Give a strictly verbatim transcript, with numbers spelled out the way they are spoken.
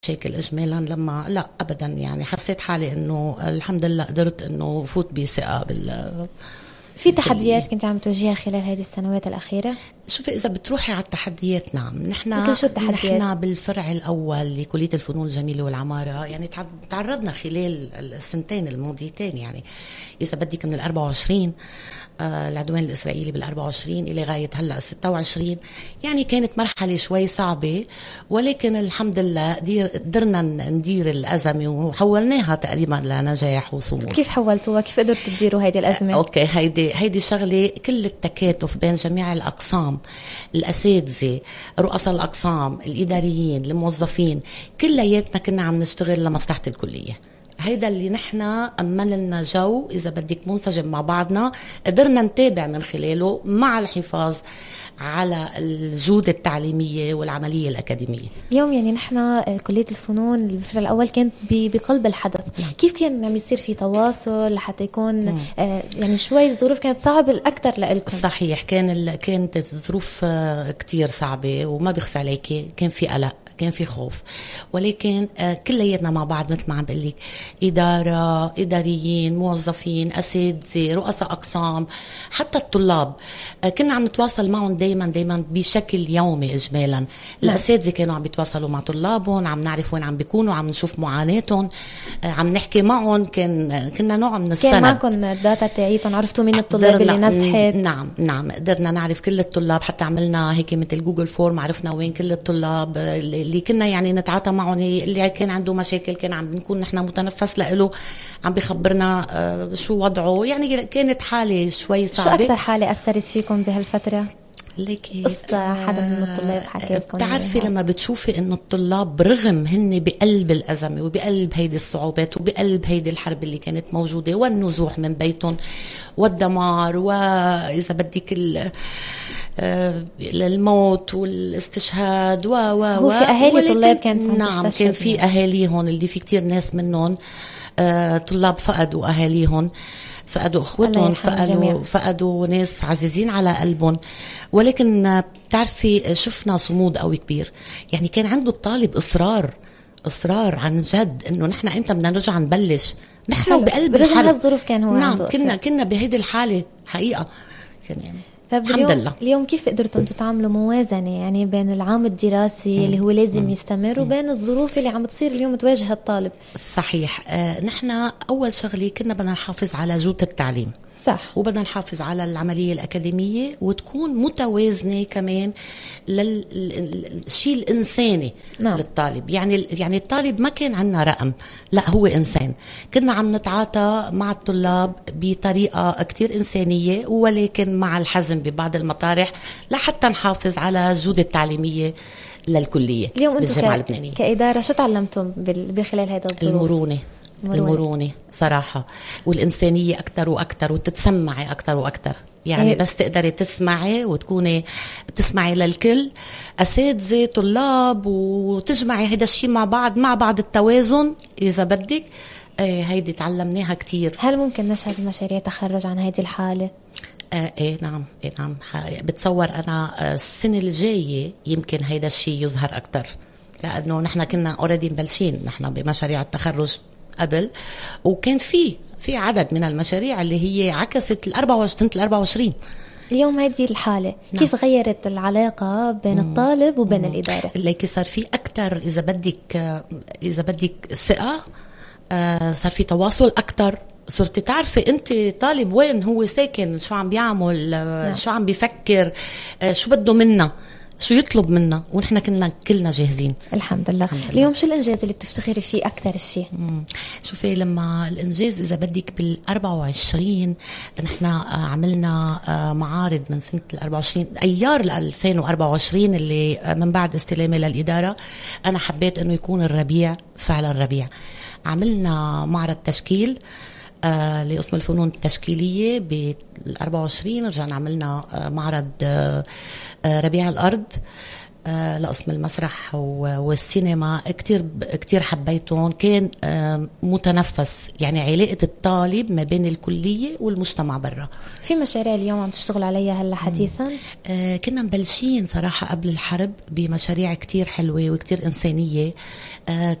مشاكل إجمالا لما لا أبدا، يعني حسيت حالي إنه الحمد لله قدرت إنه فوت بثقة بال. في تحديات كنت عم تواجهها خلال هذه السنوات الأخيرة؟ شوفي إذا بتروحي على التحديات، نعم نحن نحن بالفرع الأول لكلية الفنون الجميلة والعمارة يعني تعرضنا خلال السنتين الماضيتين، يعني إذا بدك من الأربعة وعشرين آه العدوان الإسرائيلي بالأربعة وعشرين إلى غاية هلأ ستة وعشرين، يعني كانت مرحلة شوي صعبة، ولكن الحمد لله قدرنا ندير الأزمة وحولناها تقريبا لنجاح وصمود. كيف حولتوها؟ كيف قدرت تديروا هيدي الأزمة؟ آه أوكي، هيدي هيدي شغلة كل التكاتف بين جميع الأقسام، الأساتذة، رؤساء الأقسام، الإداريين، الموظفين، كلياتنا كنا عم نشتغل لمصلحة الكلية. هيدا اللي نحن أمن لنا جو إذا بدك منسجم مع بعضنا، قدرنا نتابع من خلاله مع الحفاظ على الجودة التعليمية والعملية الأكاديمية. اليوم يعني نحن كلية الفنون الفرع الأول كانت بقلب الحدث، نعم. كيف كان عم يصير في تواصل لحتى يكون آه يعني شوي الظروف كانت صعبة الأكثر لإلكم؟ صحيح، كان كانت الظروف كتير صعبة وما بيخفى عليكي، كان في قلق، كان في خوف، ولكن كلياتنا مع بعض مثل ما عم بقول لك، إدارة، إداريين، موظفين، أساتذة، رؤساء أقسام، حتى الطلاب كنا عم نتواصل معهم دايما دايما بشكل يومي إجمالا. الأساتذة كانوا عم بيتواصلوا مع طلابهم، عم نعرف وين عم بيكونوا، عم نشوف معاناتهم، عم نحكي معهم، كان كنا نوع من السند. كان معكم الداتا تاعيتهم، عرفتوا مين الطلاب اللي نزحت؟ نعم نعم قدرنا نعرف كل الطلاب، حتى عملنا هيك مثل جوجل فورم، عرفنا وين كل الطلاب اللي كنا يعني نتعاطى معهم، اللي كان عنده مشاكل كان عم بنكون نحن متنفس له، عم بيخبرنا شو وضعه. يعني كانت حالة شوي صعبة. شو أكثر حالة أثرت فيكم بهالفترة؟ ليكي قصة حدا من الطلاب حكى لكم؟ بتعرفي لما بتشوفي انه الطلاب برغم هن بقلب الأزمة وبقلب هيدي الصعوبات وبقلب هيدي الحرب اللي كانت موجودة والنزوح من بيتهم والدمار وإذا بدك للموت والاستشهاد و و هو في أهالي طلاب كانت نعم كان في أهاليهم اللي في كتير ناس منهم آه طلاب فقدوا أهاليهم، فقدوا أخوتهم، فقدوا, فقدوا ناس عزيزين على قلبهم، ولكن بتعرفي شفنا صمود قوي كبير. يعني كان عنده الطالب إصرار إصرار عن جد إنه نحن إمتى بدنا نرجع نبلش، نحن بقلب الحرب. هالظروف كان هو نعم عنده كنا كنا بهيدي الحالة حقيقة يعني. الحمد اليوم لله. اليوم كيف قدرتوا انتم تعملوا موازنة يعني بين العام الدراسي مم. اللي هو لازم مم. يستمر مم. وبين الظروف اللي عم تصير اليوم تواجه الطالب؟ صحيح، آه نحن أول شغلة كنا بدنا نحافظ على جودة التعليم، صح، وبدنا نحافظ على العملية الأكاديمية وتكون متوازنة كمان للشيء الإنساني. نعم. للطالب، يعني يعني الطالب ما كان عنا رقم، لا هو إنسان. كنا عم نتعاطى مع الطلاب بطريقة كتير إنسانية، ولكن مع الحزم ببعض المطارح لحتى نحافظ على الجودة التعليمية للكلية. اليوم أنتم كإدارة شو تعلمتم بخلال هذا الظروف؟ المرونة المرونة صراحة، والإنسانية أكتر وأكتر، وتتسمعي أكتر وأكتر. يعني إيه؟ بس تقدري تسمعي وتكوني تسمعي للكل، أساتذة طلاب، وتجمعي هيدا الشيء مع بعض، مع بعض التوازن إذا بدك. ايه هيدي تعلمناها كتير. هل ممكن نشهد مشاريع تخرج عن هيدي الحالة؟ آه ايه نعم ايه نعم بتصور أنا السنة الجاية يمكن هيدا الشيء يظهر أكتر، لأنه نحن كنا أوريدي مبلشين نحن بمشاريع التخرج قبل، وكان في في عدد من المشاريع اللي هي عكست الأربعة وعشرين الأربعة وعشرين. اليوم هذه الحالة نعم. كيف غيرت العلاقة بين مم. الطالب وبين مم. الإدارة؟ اللي صار في أكتر إذا بدك إذا بدك ثقة، آه صار في تواصل أكتر، صرت تعرفي أنت طالب وين هو ساكن، شو عم بيعمل، نعم. شو عم بيفكر، آه شو بده منا، شو يطلب منا، ونحن كنا كلنا جاهزين. الحمد لله. الحمد لله. اليوم شو الإنجاز اللي بتفتخري فيه أكثر الشيء؟ شوفي لما الإنجاز إذا بدك بالأربعة وعشرين نحن عملنا معارض من سنة الأربعة وعشرين أيار الألفين وأربعة وعشرين اللي من بعد استلامي للإدارة. أنا حبيت إنه يكون الربيع فعلا ربيع. عملنا معرض تشكيل آه لقسم الفنون التشكيلية بالأربعة وعشرين، رجعنا عملنا آه معرض آه ربيع الأرض آه لقسم المسرح والسينما كتير كتير حبيتهم. كان آه متنفس، يعني علاقة الطالب ما بين الكلية والمجتمع برا. في مشاريع اليوم عم تشتغل عليها هلا حديثا؟ آه كنا مبلشين صراحة قبل الحرب بمشاريع كتير حلوة وكتير إنسانية. آه